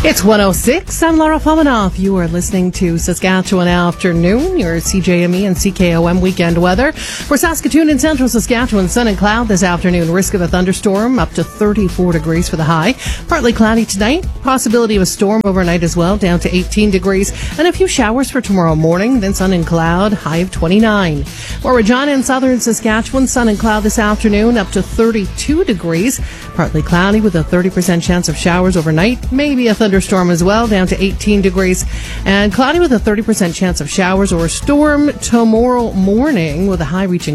It's 1:06. I'm Laura Fominoff. You are listening to Saskatchewan Afternoon, your CJME and CKOM weekend weather. For Saskatoon and central Saskatchewan, sun and cloud this afternoon. Risk of a thunderstorm up to 34 degrees for the high. Partly cloudy tonight. Possibility of a storm overnight as well, down to 18 degrees. And a few showers for tomorrow morning. Then sun and cloud, high of 29. For Regina and southern Saskatchewan, sun and cloud this afternoon, up to 32 degrees. Partly cloudy with a 30% chance of showers overnight. Maybe a thunderstorm as well, down to 18 degrees, and cloudy with a 30% chance of showers or a storm tomorrow morning with a high reaching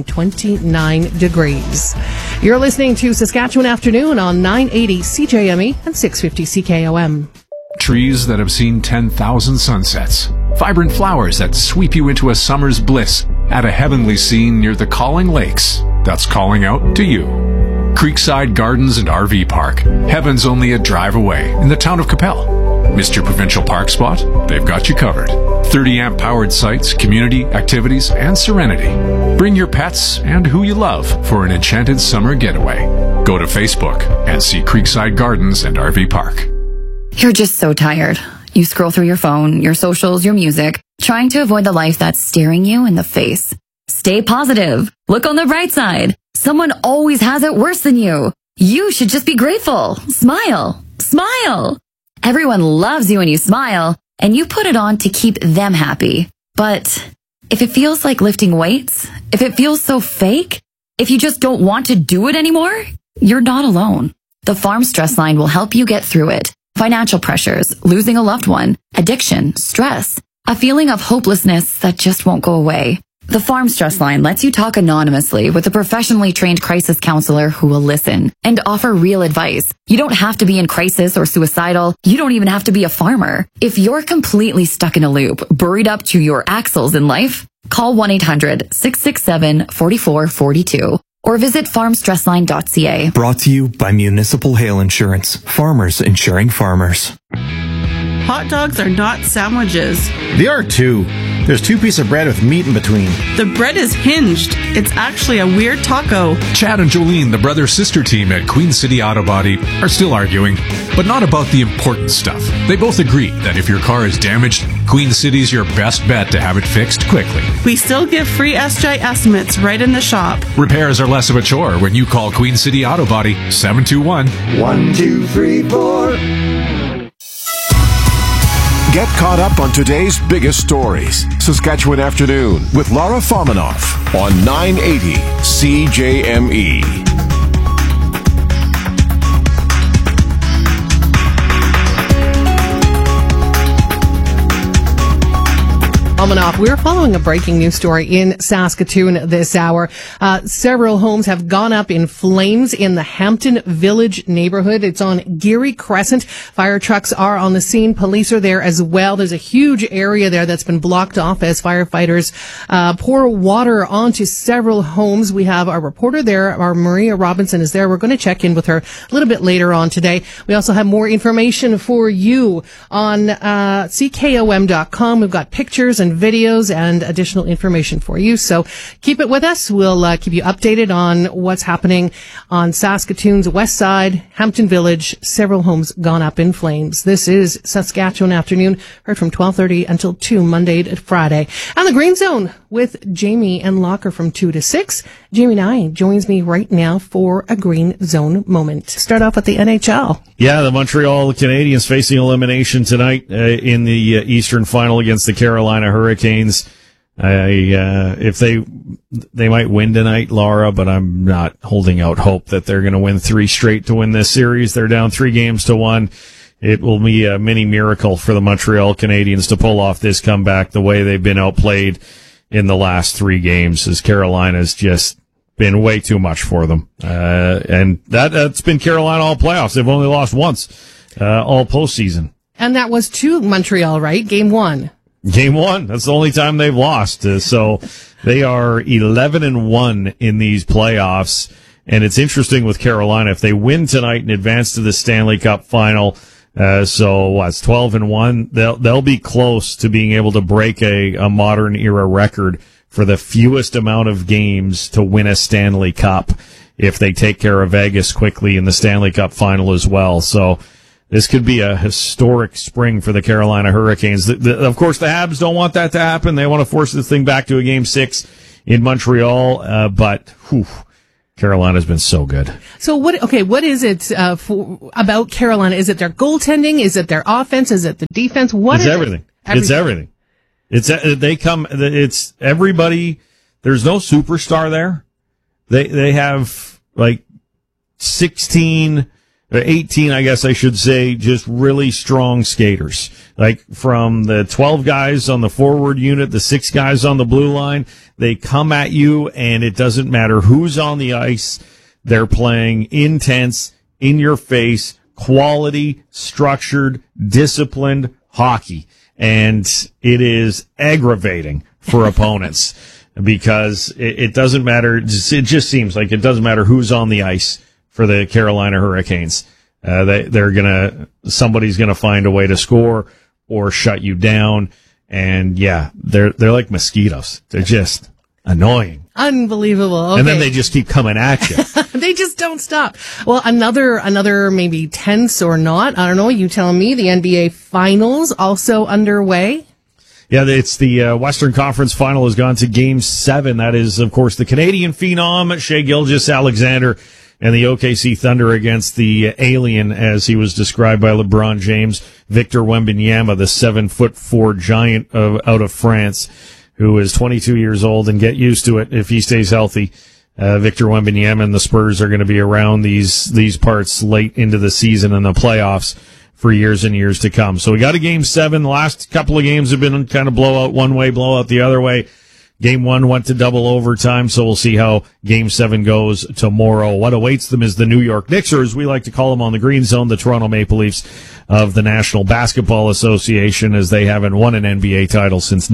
29 degrees. You're listening to Saskatchewan Afternoon on 980 CJME and 650 CKOM. Trees that have seen 10,000 sunsets. Vibrant flowers that sweep you into a summer's bliss at a heavenly scene near the Calling Lakes. That's calling out to you. Creekside Gardens and RV Park. Heaven's only a drive away in the town of Capel. Mr. Provincial Park Spot, they've got you covered. 30-amp powered sites, community, activities, and serenity. Bring your pets and who you love for an enchanted summer getaway. Go to Facebook and see Creekside Gardens and RV Park. You're just so tired. You scroll through your phone, your socials, your music, trying to avoid the life that's staring you in the face. Stay positive. Look on the bright side. Someone always has it worse than you. You should just be grateful. Smile. Smile. Everyone loves you when you smile, and you put it on to keep them happy. But if it feels like lifting weights, if it feels so fake, if you just don't want to do it anymore, you're not alone. The Farm Stress Line will help you get through it. Financial pressures, losing a loved one, addiction, stress, a feeling of hopelessness that just won't go away. The Farm Stress Line lets you talk anonymously with a professionally trained crisis counselor who will listen and offer real advice. You don't have to be in crisis or suicidal. You don't even have to be a farmer. If you're completely stuck in a loop, buried up to your axles in life, call 1-800-667-4442 or visit farmstressline.ca. Brought to you by Municipal Hail Insurance. Farmers insuring farmers. Hot dogs are not sandwiches. They are too. There's 2 pieces of bread with meat in between. The bread is hinged. It's actually a weird taco. Chad and Jolene, the brother-sister team at Queen City Auto Body, are still arguing, but not about the important stuff. They both agree that if your car is damaged, Queen City's your best bet to have it fixed quickly. We still give free SJ estimates right in the shop. Repairs are less of a chore when you call Queen City Auto Body 721-1234. Get caught up on today's biggest stories. Saskatchewan Afternoon with Laura Fominoff on 980 CJME. We're following a breaking news story in Saskatoon this hour. Several homes have gone up in flames in the Hampton Village neighborhood. It's on Geary Crescent. Fire trucks are on the scene. Police are there as well. There's a huge area there that's been blocked off as firefighters pour water onto several homes. We have our reporter there. Our Maria Robinson is there. We're going to check in with her a little bit later on today. We also have more information for you on CKOM.com. We've got pictures and videos and additional information for you. So keep it with us. We'll keep you updated on what's happening on Saskatoon's west side, Hampton Village. Several homes gone up in flames. This is Saskatchewan Afternoon, heard from 12:30 until 2 Monday to Friday. And the Green Zone with Jamie and Locker from 2 to 6. Jamie Nye joins me right now for a Green Zone moment. Start off with the NHL. Yeah, the Montreal Canadiens facing elimination tonight in the Eastern Final against the Carolina Hurricanes. If they might win tonight, Laura, but I'm not holding out hope that they're going to win 3 straight to win this series. They're down 3-1. It will be a mini miracle for the Montreal Canadiens to pull off this comeback the way they've been outplayed in the last 3 games, as Carolina's just been way too much for them. And that's been Carolina all playoffs. They've only lost once, all postseason. And that was to Montreal, right? Game 1. Game 1. That's the only time they've lost. So they are 11-1 in these playoffs. And it's interesting with Carolina. If they win tonight and advance to the Stanley Cup final, it's 12-1. They'll be close to being able to break a modern era record for the fewest amount of games to win a Stanley Cup if they take care of Vegas quickly in the Stanley Cup final as well. So This could be a historic spring for the Carolina Hurricanes. Of course, the Habs don't want that to happen. They want to force this thing back to a Game 6 in Montreal, but Carolina's been so good. So what is it about Carolina? Is it their goaltending? Is it their offense? Is it the defense? It's everything. It's everything. It's everybody. There's no superstar there. They have like 16 or 18, I guess I should say, just really strong skaters. Like from the 12 guys on the forward unit, the 6 guys on the blue line, they come at you and it doesn't matter who's on the ice. They're playing intense, in your face, quality, structured, disciplined hockey. And it is aggravating for opponents because it doesn't matter. It just seems like it doesn't matter who's on the ice for the Carolina Hurricanes. Somebody's gonna find a way to score or shut you down. And yeah, they're like mosquitoes. They're just annoying. Unbelievable. Okay. And then they just keep coming at you. They just don't stop. Well, another maybe tense or not, I don't know, you tell me, the NBA Finals also underway. Yeah, it's the Western Conference Final has gone to Game 7. That is, of course, the Canadian phenom, Shai Gilgeous-Alexander, and the OKC Thunder against the alien, as he was described by LeBron James, Victor Wembanyama, the 7'4" giant out of France, who is 22 years old, and get used to it if he stays healthy. Victor Wembanyama and the Spurs are going to be around these parts late into the season and the playoffs for years and years to come. So we got a Game 7. The last couple of games have been kind of blowout one way, blowout the other way. Game 1 went to double overtime, so we'll see how Game 7 goes tomorrow. What awaits them is the New York Knicks, or as we like to call them on the Green Zone, the Toronto Maple Leafs of the National Basketball Association, as they haven't won an NBA title since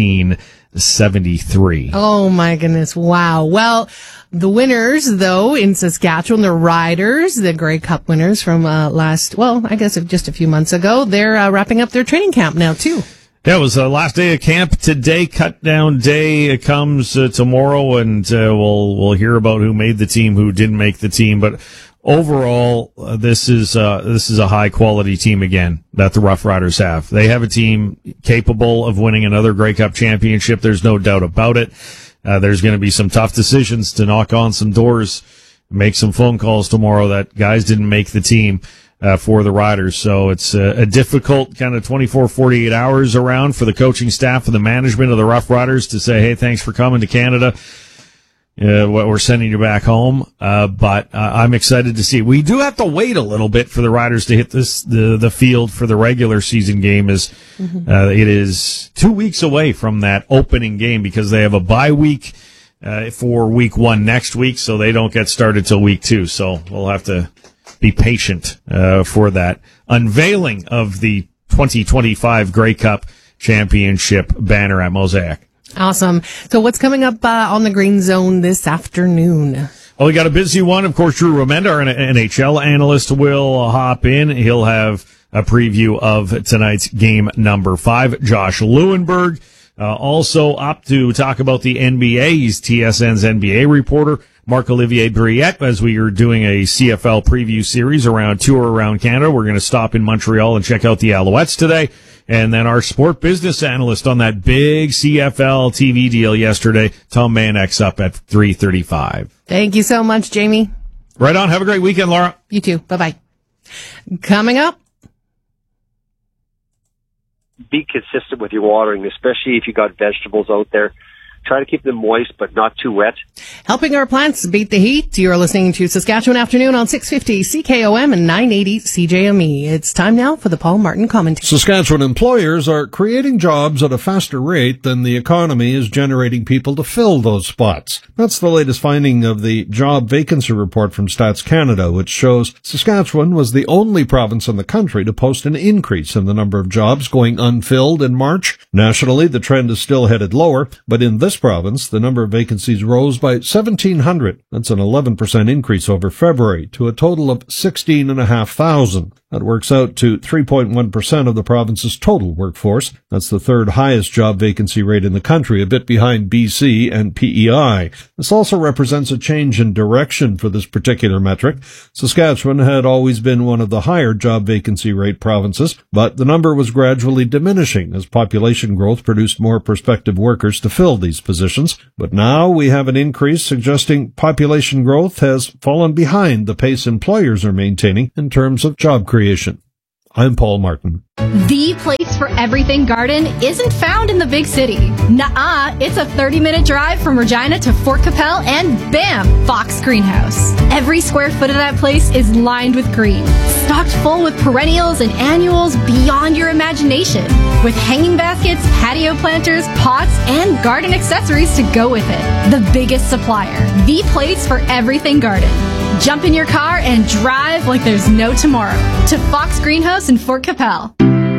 1973. Oh my goodness. Wow. Well, the winners, though, in Saskatchewan, the Riders, the Grey Cup winners from just a few months ago, they're wrapping up their training camp now, too. Yeah, it was the last day of camp today. Cut down day comes tomorrow, and we'll hear about who made the team, who didn't make the team. But overall, this is a high quality team again that the Rough Riders have. They have a team capable of winning another Grey Cup championship. There's no doubt about it. There's going to be some tough decisions to knock on some doors, make some phone calls tomorrow that guys didn't make the team for the Riders. So it's a difficult kind of 24, 48 hours around for the coaching staff and the management of the Rough Riders to say, hey, thanks for coming to Canada. We're sending you back home. But I'm excited to see. We do have to wait a little bit for the Riders to hit the field for the regular season game. It is 2 weeks away from that opening game because they have a bye week for week 1 next week, so they don't get started till week 2. So we'll have to be patient for that unveiling of the 2025 Grey Cup Championship banner at Mosaic. Awesome. So what's coming up on the Green Zone this afternoon? Well, we got a busy one. Of course, Drew Remenda, our NHL analyst, will hop in. He'll have a preview of tonight's game number 5. Josh Lewenberg also up to talk about the NBA. He's TSN's NBA reporter. Marc-Olivier Briette, as we are doing a CFL preview series tour around Canada. We're going to stop in Montreal and check out the Alouettes today. And then our sport business analyst on that big CFL TV deal yesterday, Tom Manex, up at 3:35. Thank you so much, Jamie. Right on. Have a great weekend, Laura. You too. Bye-bye. Coming up. Be consistent with your watering, especially if you got vegetables out there. Try to keep them moist, but not too wet. Helping our plants beat the heat. You're listening to Saskatchewan Afternoon on 650 CKOM and 980 CJME. It's time now for the Paul Martin Commentary. Saskatchewan employers are creating jobs at a faster rate than the economy is generating people to fill those spots. That's the latest finding of the job vacancy report from Stats Canada, which shows Saskatchewan was the only province in the country to post an increase in the number of jobs going unfilled in March. Nationally, the trend is still headed lower, but in this province, the number of vacancies rose by 1,700. That's an 11% increase over February to a total of 16,500. That works out to 3.1% of the province's total workforce. That's the third highest job vacancy rate in the country, a bit behind BC and PEI. This also represents a change in direction for this particular metric. Saskatchewan had always been one of the higher job vacancy rate provinces, but the number was gradually diminishing as population growth produced more prospective workers to fill these positions. But now we have an increase suggesting population growth has fallen behind the pace employers are maintaining in terms of job creation. I'm Paul Martin. The place for everything garden isn't found in the big city. Nuh-uh, it's a 30-minute drive from Regina to Fort Capel and bam, Fox Greenhouse. Every square foot of that place is lined with green, stocked full with perennials and annuals beyond your imagination, with hanging baskets, patio planters, pots, and garden accessories to go with it. The biggest supplier, the place for everything garden. Jump in your car and drive like there's no tomorrow to Fox Greenhouse in Fort Capel.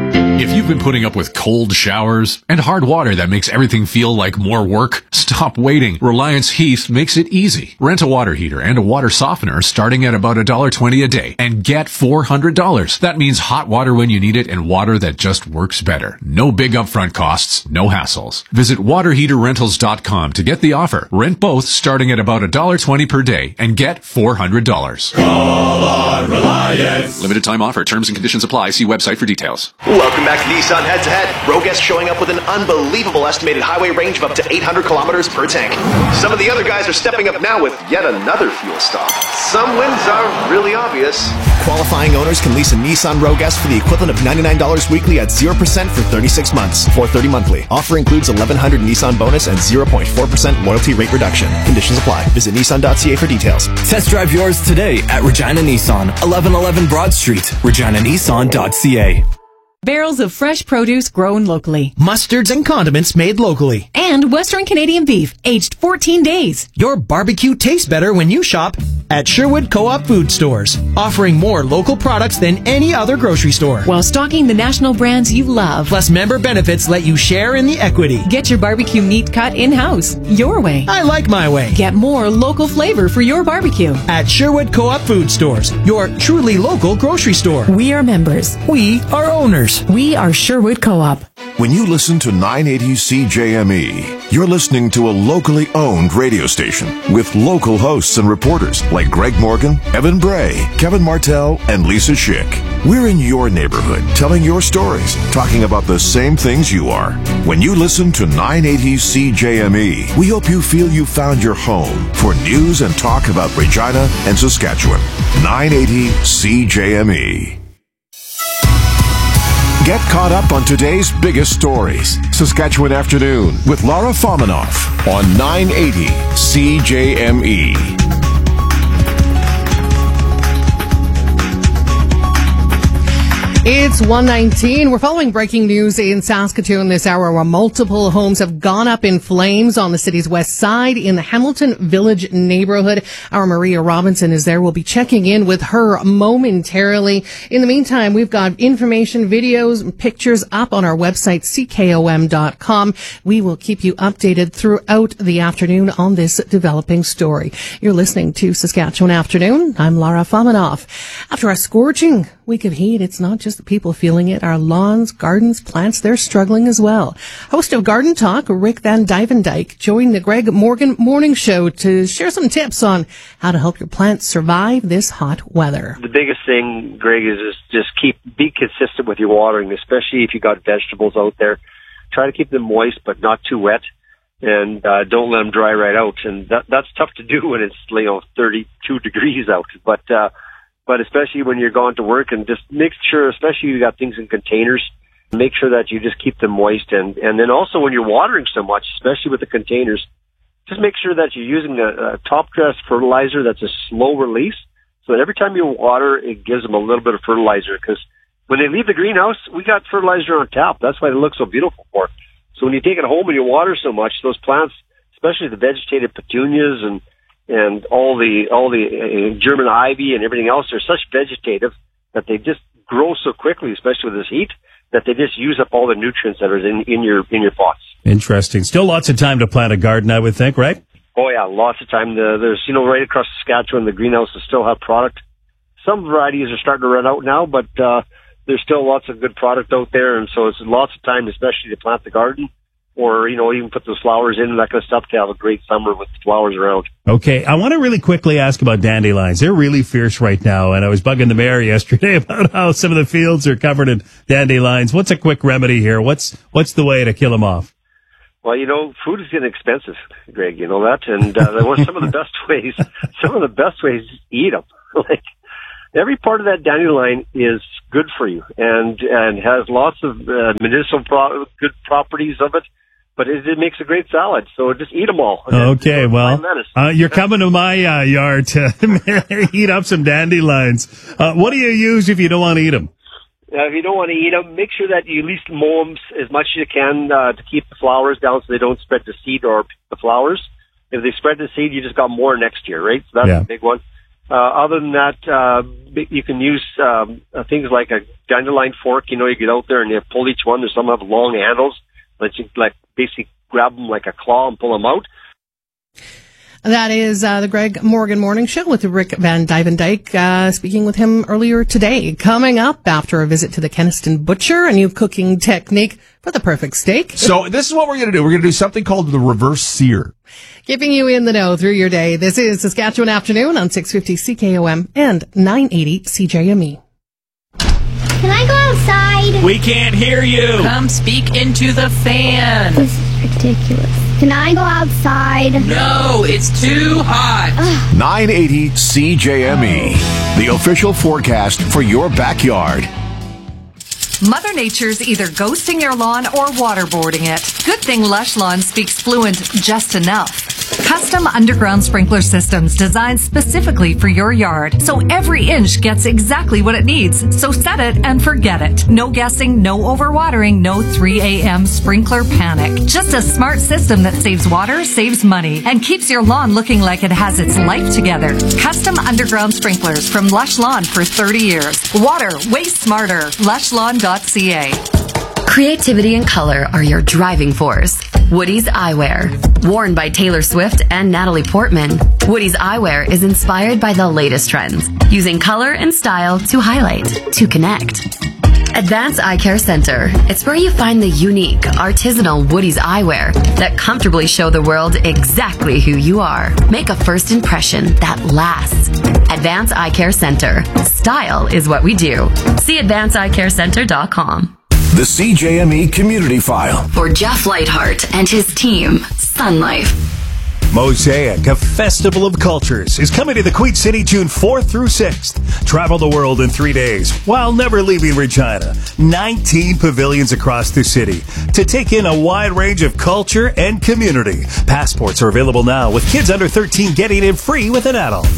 If you've been putting up with cold showers and hard water that makes everything feel like more work, stop waiting. Reliance Heath makes it easy. Rent a water heater and a water softener starting at about $1.20 a day and get $400. That means hot water when you need it and water that just works better. No big upfront costs, no hassles. Visit waterheaterrentals.com to get the offer. Rent both starting at about $1.20 per day and get $400. Call on Reliance. Limited time offer. Terms and conditions apply. See website for details. Welcome back to Nissan Head to Head. Roguest showing up with an unbelievable estimated highway range of up to 800 kilometers per tank. Some of the other guys are stepping up now with yet another fuel stop. Some wins are really obvious. Qualifying owners can lease a Nissan Roguest for the equivalent of $99 weekly at 0% for 36 months, $430 monthly. Offer includes $1,100 Nissan bonus and 0.4% loyalty rate reduction. Conditions apply. Visit Nissan.ca for details. Test drive yours today at Regina Nissan, 1111 Broad Street, reginanissan.ca. Barrels of fresh produce grown locally. Mustards and condiments made locally. And Western Canadian beef, aged 14 days. Your barbecue tastes better when you shop at Sherwood Co-op Food Stores, offering more local products than any other grocery store. While stocking the national brands you love. Plus, member benefits let you share in the equity. Get your barbecue meat cut in-house, your way. I like my way. Get more local flavor for your barbecue. At Sherwood Co-op Food Stores, your truly local grocery store. We are members. We are owners. We are Sherwood Co-op. When you listen to 980 CJME, you're listening to a locally owned radio station with local hosts and reporters like Greg Morgan, Evan Bray, Kevin Martell, and Lisa Schick. We're in your neighborhood, telling your stories, talking about the same things you are. When you listen to 980 CJME, we hope you feel you found your home for news and talk about Regina and Saskatchewan. 980 CJME. Get caught up on today's biggest stories. Saskatchewan Afternoon with Laura Fominoff on 980 CJME. It's 1:19. We're following breaking news in Saskatoon this hour where multiple homes have gone up in flames on the city's west side in the Hamilton Village neighborhood. Our Maria Robinson is there. We'll be checking in with her momentarily. In the meantime, we've got information, videos, and pictures up on our website, ckom.com. We will keep you updated throughout the afternoon on this developing story. You're listening to Saskatchewan Afternoon. I'm Laura Fominoff. After a scorching week of heat, it's not just the people feeling it. Our lawns, gardens, plants, they're struggling as well. Host of Garden Talk, Rick Van Dyvendijk, joined the Greg Morgan Morning Show to share some tips on how to help your plants survive this hot weather. The biggest thing, Greg, is just be consistent with your watering, especially if you got vegetables out there. Try to keep them moist, but not too wet, and don't let them dry right out. And that's tough to do when it's 32 degrees out, but especially when you're going to work, and just make sure, especially if you got things in containers, make sure that you just keep them moist. And then also when you're watering so much, especially with the containers, just make sure that you're using a top dress fertilizer that's a slow release, so that every time you water, it gives them a little bit of fertilizer. Because when they leave the greenhouse, we got fertilizer on tap. That's why they look so beautiful for. So when you take it home and you water so much, those plants, especially the vegetative petunias and all the German ivy and everything else, they're such vegetative that they just grow so quickly, especially with this heat, that they just use up all the nutrients that are in your pots. Interesting. Still lots of time to plant a garden, I would think, right? Oh yeah, lots of time. There's right across Saskatchewan, the greenhouses still have product. some varieties are starting to run out now, but there's still lots of good product out there, and so it's lots of time, especially to plant the garden, or, even put those flowers in and that kind of stuff to have a great summer with flowers around. Okay, I want to really quickly ask about dandelions. They're really fierce right now, and I was bugging the mayor yesterday about how some of the fields are covered in dandelions. What's a quick remedy here? What's the way to kill them off? Well, food is getting expensive, Greg, you know that, and some of the best ways is eat them. Like, every part of that dandelion is good for you and has lots of medicinal good properties of it, but it makes a great salad, so just eat them all. Okay, well, you're coming to my yard to eat up some dandelions. What do you use if you don't want to eat them? If you don't want to eat them, make sure that you at least mow them as much as you can to keep the flowers down so they don't spread the seed or the flowers. If they spread the seed, you just got more next year, right? So that's a big one. Other than that, you can use things like a dandelion fork. You get out there and you pull each one. There's some have long handles that you basically grab them like a claw and pull them out. That is the Greg Morgan Morning Show with Rick Van Dyvendyke, speaking with him earlier today. Coming up after a visit to the Kenaston Butcher, a new cooking technique for the perfect steak. So this is what we're going to do. We're going to do something called the reverse sear. Keeping you in the know through your day. This is Saskatchewan Afternoon on 650 CKOM and 980 CJME. Can I go outside? We can't hear you. Come speak into the fan. This is ridiculous. Can I go outside? No, it's too hot. 980 CJME, the official forecast for your backyard. Mother Nature's either ghosting your lawn or waterboarding it. Good thing Lush Lawn speaks fluent just enough. Custom underground sprinkler systems designed specifically for your yard, so every inch gets exactly what it needs. So set it and forget it. No guessing, no overwatering, no 3 a.m. sprinkler panic. Just a smart system that saves water, saves money, and keeps your lawn looking like it has its life together. Custom underground sprinklers from Lush Lawn for 30 years. Water way smarter. LushLawn.ca. Creativity and color are your driving force. Woody's Eyewear. Worn by Taylor Swift and Natalie Portman, Woody's Eyewear is inspired by the latest trends, using color and style to highlight, to connect. Advanced Eye Care Center. It's where you find the unique, artisanal Woody's Eyewear that comfortably show the world exactly who you are. Make a first impression that lasts. Advanced Eye Care Center. Style is what we do. See AdvancedEyeCareCenter.com. The CJME Community File. For Jeff Lightheart and his team, Sun Life. Mosaic, a festival of cultures, is coming to the Queen City June 4th through 6th. Travel the world in 3 days while never leaving Regina. 19 pavilions across the city to take in a wide range of culture and community. Passports are available now, with kids under 13 getting in free with an adult.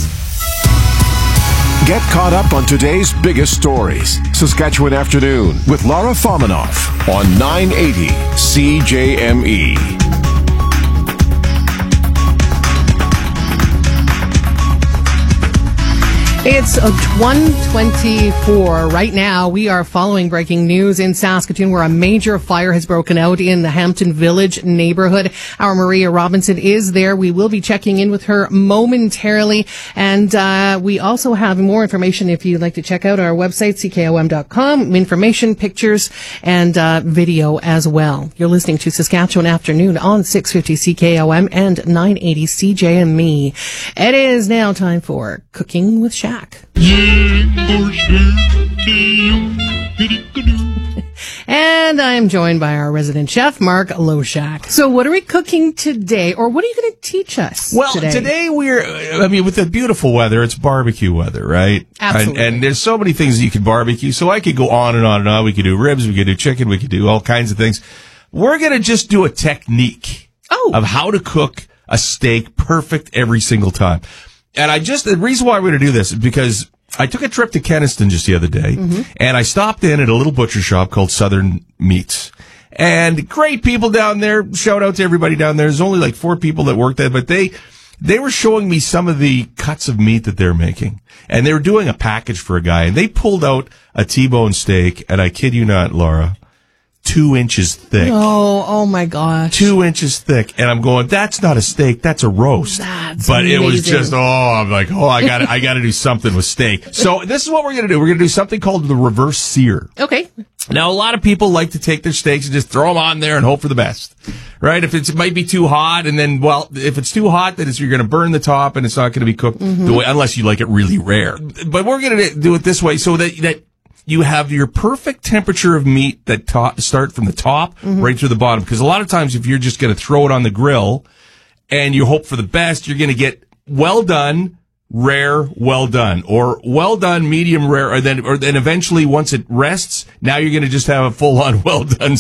Get caught up on today's biggest stories. Saskatchewan Afternoon with Laura Fominoff on 980 CJME. It's 1:24 right now. We are following breaking news in Saskatoon where a major fire has broken out in the Hampton Village neighborhood. Our Maria Robinson is there. We will be checking in with her momentarily. And we also have more information if you'd like to check out our website, ckom.com. Information, pictures, and video as well. You're listening to Saskatchewan Afternoon on 650 CKOM and 980 CJME. It is now time for Cooking with Shaq. And I'm joined by our resident chef, Mark Loshak. So what are we cooking today, or what are you going to teach us today with the beautiful weather, it's barbecue weather, right? Absolutely. And there's so many things that you can barbecue, so I could go on and on and on. We could do ribs, we could do chicken, we could do all kinds of things. We're going to just do a technique of how to cook a steak perfect every single time. And the reason why we're going to do this is because I took a trip to Kenaston just the other day, and I stopped in at a little butcher shop called Southern Meats. And great people down there. Shout out to everybody down there. There's only like 4 people that work there, but they were showing me some of the cuts of meat that they're making. And they were doing a package for a guy, and they pulled out a T-bone steak, and I kid you not, Laura, 2 inches thick. Oh my gosh. 2 inches thick. And I'm going, that's not a steak, that's a roast. But amazing. It was just, I'm like, I got to do something with steak. So this is what we're going to do. We're going to do something called the reverse sear. Okay. Now, a lot of people like to take their steaks and just throw them on there and hope for the best, right? If it might be too hot, and then, if it's too hot, then you're going to burn the top, and it's not going to be cooked the way, unless you like it really rare. But we're going to do it this way so that you have your perfect temperature of meat that start from the top right through the bottom. Because a lot of times, if you're just going to throw it on the grill and you hope for the best, you're going to get well done, rare, well done, or well done, medium rare, or then eventually once it rests, now you're going to just have a full on well done